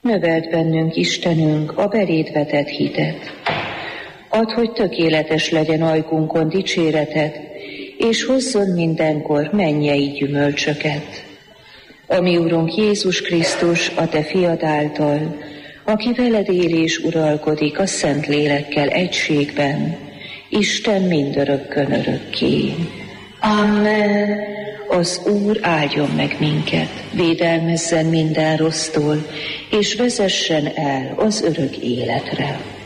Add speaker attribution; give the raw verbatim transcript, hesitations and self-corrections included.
Speaker 1: növeld bennünk, Istenünk, a beléd vetett hitet. Add, hogy tökéletes legyen ajkunkon dicséreted, és hozzon mindenkor mennyei gyümölcsöket. A mi Urunk Jézus Krisztus, a te fiad által, aki veled él és uralkodik a Szent Lélekkel egységben, Isten mindörökkön örökké. Amen. Az Úr áldjon meg minket, védelmezzen minden rossztól, és vezessen el az örök életre.